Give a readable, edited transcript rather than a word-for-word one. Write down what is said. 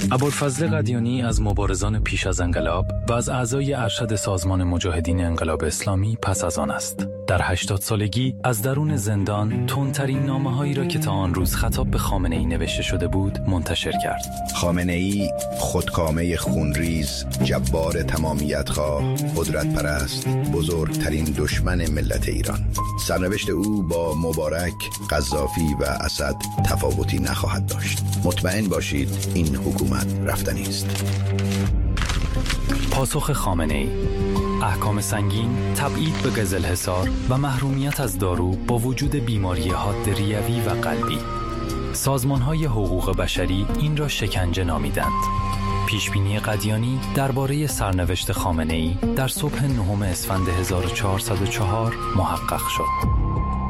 ابوالفضل قدیانی از مبارزان پیش از انقلاب و از اعضای ارشد سازمان مجاهدین انقلاب اسلامی پس از آن است. در 80 سالگی از درون زندان تندترین نامه‌هایی را که تا آن روز خطاب به خامنه‌ای نوشته شده بود منتشر کرد. خامنه‌ای خودکامه خونریز، جبار تمامیت‌خواه، قدرت پرست، بزرگترین دشمن ملت ایران. سرنوشت او با مبارک، قذافی و اسد تفاوتی نخواهد داشت. مطمئن باشید این حکومت رفتنی است. پاسخ خامنه‌ای: احکام سنگین، تبعید به قزلحصار و محرومیت از دارو با وجود بیماری حاد ریوی و قلبی. سازمان‌های حقوق بشری این را شکنجه نامیدند. پیشبینی قدیانی درباره سرنوشت خامنه‌ای در صبح 9 اسفند 1404 محقق شد.